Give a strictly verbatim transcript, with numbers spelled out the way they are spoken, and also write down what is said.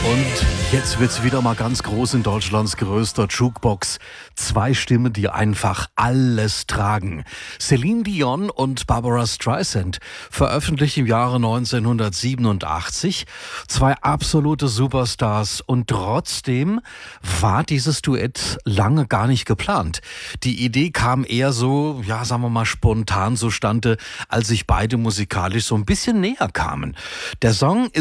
Und jetzt wird's wieder mal ganz groß in Deutschlands größter Jukebox. Zwei Stimmen, die einfach alles tragen. Celine Dion und Barbra Streisand veröffentlicht im Jahre neunzehnhundertsiebenundachtzig. Zwei absolute Superstars. Und trotzdem war dieses Duett lange gar nicht geplant. Die Idee kam eher so, ja, sagen wir mal, spontan zustande, als sich beide musikalisch so ein bisschen näher kamen. Der Song